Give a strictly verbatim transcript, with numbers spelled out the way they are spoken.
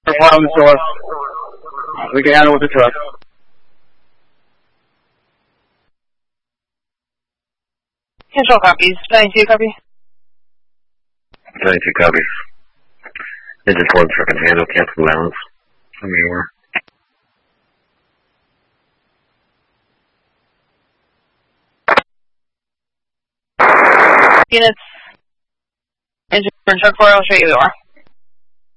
One on the source. We can handle with the truck. Control copies. ninety-two copy. ninety-two copies. Engine four truck and handle, cancel balance. Tell me where. Units. Engine four truck four, I'll show you where you are.